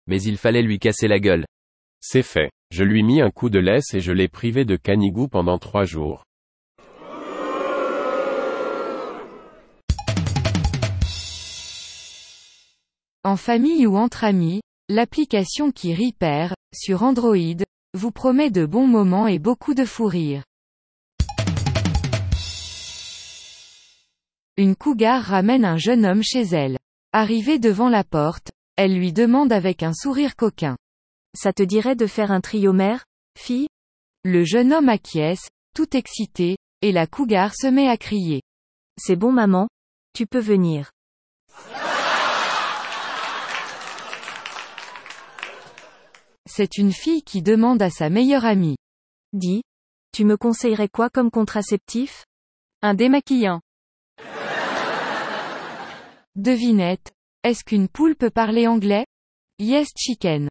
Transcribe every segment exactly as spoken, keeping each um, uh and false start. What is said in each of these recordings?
mais il fallait lui casser la gueule. C'est fait. Je lui mis un coup de laisse et je l'ai privé de canigou pendant trois jours. En famille ou entre amis, l'application qui rit perd, sur Android, vous promet de bons moments et beaucoup de fou rire. Une cougar ramène un jeune homme chez elle. Arrivée devant la porte, elle lui demande avec un sourire coquin. Ça te dirait de faire un trio mère, fille? Le jeune homme acquiesce, tout excité, et la cougar se met à crier. C'est bon maman, tu peux venir. C'est une fille qui demande à sa meilleure amie. Dis, tu me conseillerais quoi comme contraceptif? Un démaquillant. Devinette, est-ce qu'une poule peut parler anglais? Yes chicken.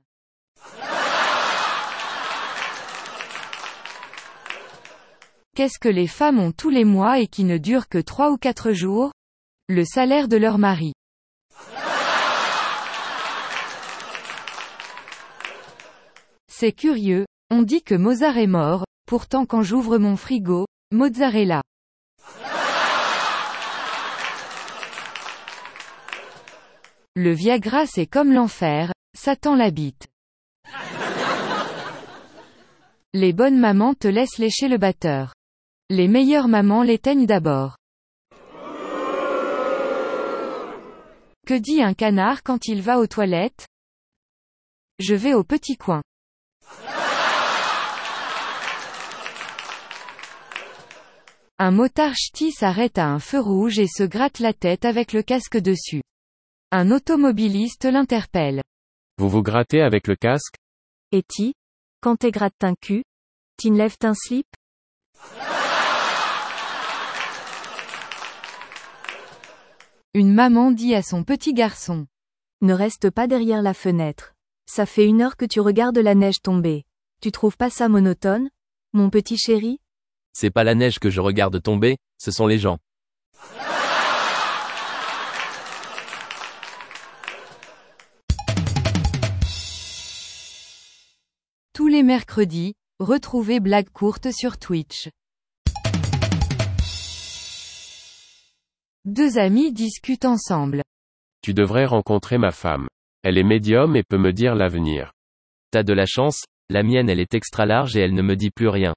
Qu'est-ce que les femmes ont tous les mois et qui ne dure que trois ou quatre jours? Le salaire de leur mari. C'est curieux, on dit que Mozart est mort, pourtant quand j'ouvre mon frigo, mozzarella. Le Viagra c'est comme l'enfer, Satan l'habite. Les bonnes mamans te laissent lécher le batteur. Les meilleures mamans l'éteignent d'abord. Que dit un canard quand il va aux toilettes? Je vais au petit coin. Un motard ch'ti s'arrête à un feu rouge et se gratte la tête avec le casque dessus. Un automobiliste l'interpelle. Vous vous grattez avec le casque? Et ti, quand t'es gratte un cul, t'enlèves un slip? Une maman dit à son petit garçon. Ne reste pas derrière la fenêtre. Ça fait une heure que tu regardes la neige tomber. Tu trouves pas ça monotone, mon petit chéri? C'est pas la neige que je regarde tomber, ce sont les gens. Tous les mercredis, retrouvez Blague courte sur Twitch. Deux amis discutent ensemble. Tu devrais rencontrer ma femme. Elle est médium et peut me dire l'avenir. T'as de la chance, la mienne elle est extra large et elle ne me dit plus rien.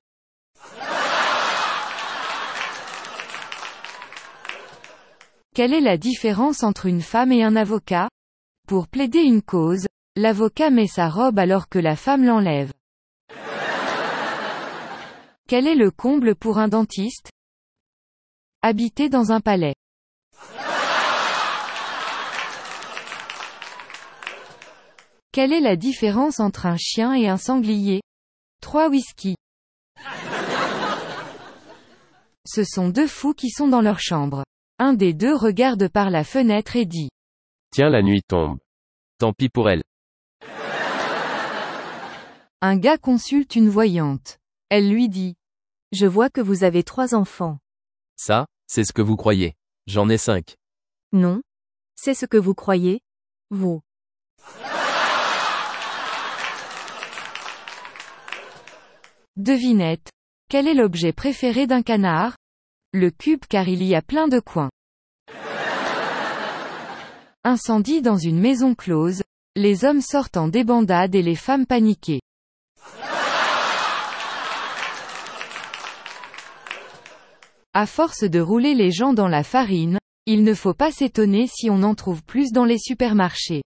Quelle est la différence entre une femme et un avocat? Pour plaider une cause, l'avocat met sa robe alors que la femme l'enlève. Quel est le comble pour un dentiste? Habiter dans un palais. Quelle est la différence entre un chien et un sanglier? Trois whisky. Ce sont deux fous qui sont dans leur chambre. Un des deux regarde par la fenêtre et dit. Tiens, la nuit tombe. Tant pis pour elle. Un gars consulte une voyante. Elle lui dit. Je vois que vous avez trois enfants. Ça, c'est ce que vous croyez. J'en ai cinq. Non. C'est ce que vous croyez, vous. Devinette. Quel est l'objet préféré d'un canard? Le cube car il y a plein de coins. Incendie dans une maison close, les hommes sortent en débandade et les femmes paniquées. À force de rouler les gens dans la farine, il ne faut pas s'étonner si on en trouve plus dans les supermarchés.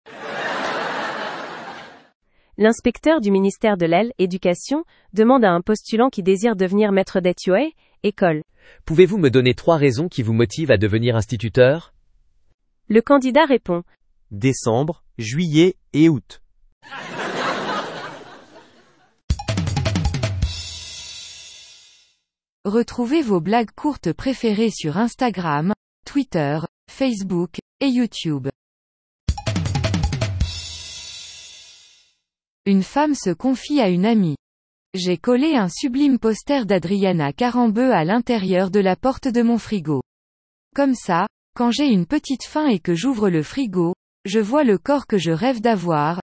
L'inspecteur du ministère de l'Éducation demande à un postulant qui désire devenir maître d'école, école. Pouvez-vous me donner trois raisons qui vous motivent à devenir instituteur? Le candidat répond. Décembre, juillet et août. Retrouvez vos blagues courtes préférées sur Instagram, Twitter, Facebook, et YouTube. Une femme se confie à une amie. J'ai collé un sublime poster d'Adriana Carambeu à l'intérieur de la porte de mon frigo. Comme ça, quand j'ai une petite faim et que j'ouvre le frigo, je vois le corps que je rêve d'avoir,